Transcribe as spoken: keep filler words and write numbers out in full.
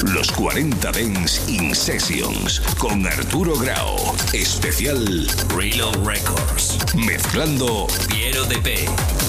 Los cuarenta Dance In Sessions con Arturo Grau. Especial Reload Records. Mezclando Piero de P.